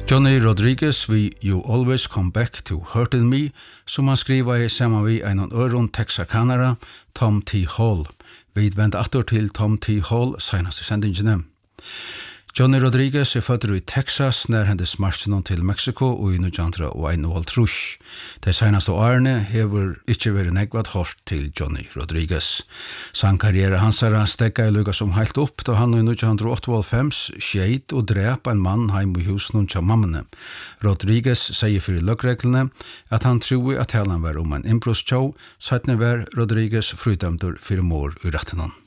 Johnny Rodriguez vi You Always Come Back to Hurting Me, som han skriva i saman vi en øron texarkanara, Tom T. Hall. Vi vent atter til Tom T. Hall senaste sendingene. Johnny Rodriguez født i Texas nær hendes marsjen til Mexico og i 1901. De senaste årene hever ikke vært negvat hårdt til Johnny Rodriguez. Sangkarriere hansara stegga i luga som heilt opp da han i 1998 skjeit og drep en mann heim i husen til mammene. Rodriguez sier for løgreglene at han tror at talen var om en innbrostjå, sattne var Rodriguez frydømdur for mor i rettenon.